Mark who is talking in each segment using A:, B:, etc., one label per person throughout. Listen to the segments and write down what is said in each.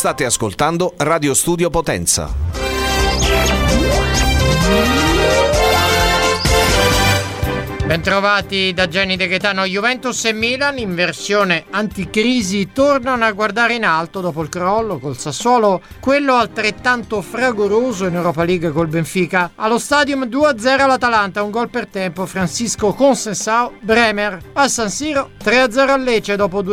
A: State ascoltando Radio Studio Potenza.
B: Bentrovati da Gianni De Gaetano. Juventus e Milan in versione anticrisi tornano a guardare in alto dopo il crollo col Sassuolo, quello altrettanto fragoroso in Europa League col Benfica. Allo Stadium 2-0 all'Atalanta, un gol per tempo, Francisco Conceição, Bremer. A San Siro 3-0 al Lecce, dopo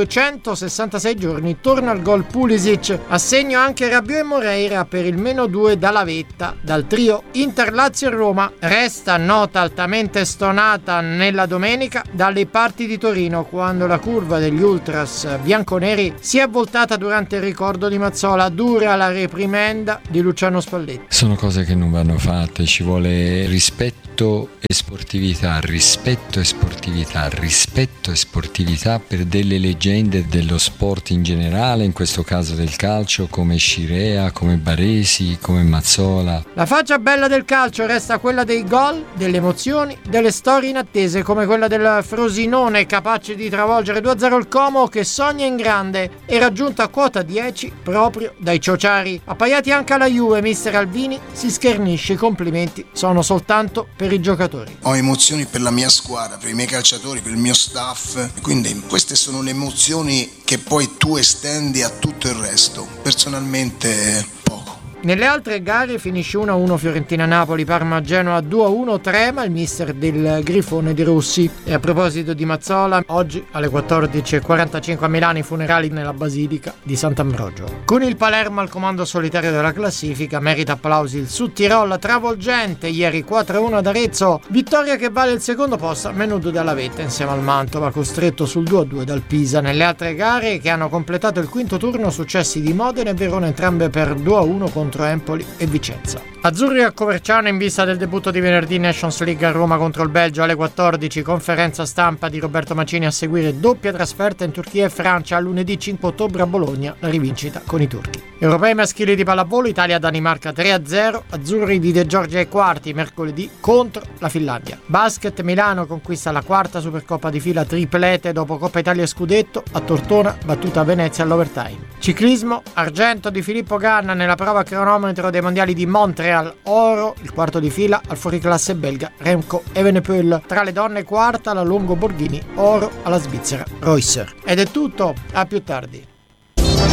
B: 266 giorni torna il gol Pulisic. A segno anche Rabiot e Moreira per il -2 dalla vetta. Dal trio Inter-Lazio e Roma resta nota altamente stonata nella domenica dalle parti di Torino, quando la curva degli ultras bianconeri si è avvoltata durante il ricordo di Mazzola. Dura la reprimenda di Luciano Spalletti.
C: Sono cose che non vanno fatte, ci vuole rispetto e sportività, rispetto e sportività, rispetto e sportività per delle leggende dello sport in generale, in questo caso del calcio, come Scirea, come Baresi, come Mazzola.
B: La faccia bella del calcio resta quella dei gol, delle emozioni, delle storie inattese, come quella del Frosinone, capace di travolgere 2-0 il Como, che sogna in grande e raggiunta a quota 10 proprio dai ciociari. Appaiati anche alla Juve, mister Alvini si schernisce, i complimenti sono soltanto per i giocatori.
D: Ho emozioni per la mia squadra, per i miei calciatori, per il mio staff, quindi queste sono le emozioni che poi tu estendi a tutto il resto. Personalmente poco.
B: Nelle altre gare finisce 1-1 Fiorentina-Napoli, Parma-Genoa 2-1 Trema, il mister del Grifone di Rossi. E a proposito di Mazzola, oggi alle 14:45 a Milano i funerali nella Basilica di Sant'Ambrogio. Con il Palermo al comando solitario della classifica, merita applausi il Südtirol travolgente ieri 4-1 ad Arezzo, vittoria che vale il secondo posto a menudo dalla vetta insieme al Mantova, costretto sul 2-2 dal Pisa. Nelle altre gare che hanno completato il quinto turno, successi di Modena e Verona, entrambe per 2-1 contro Empoli e Vicenza. Azzurri a Coverciano in vista del debutto di venerdì Nations League a Roma contro il Belgio alle 14, conferenza stampa di Roberto Mancini, a seguire doppia trasferta in Turchia e Francia, lunedì 5 ottobre a Bologna, la rivincita con i turchi. Europei maschili di pallavolo, Italia-Danimarca 3-0, azzurri di De Giorgi ai quarti mercoledì contro la Finlandia. Basket, Milano conquista la quarta Supercoppa di fila, triplete dopo Coppa Italia e Scudetto, a Tortona battuta a Venezia all'overtime. Ciclismo, argento di Filippo Ganna nella prova cronometro dei mondiali di Montreal, oro il quarto di fila al fuoriclasse belga Remco Evenepoel. Tra le donne quarta la Longo Borghini, oro alla svizzera Reusser. Ed è tutto, a più tardi.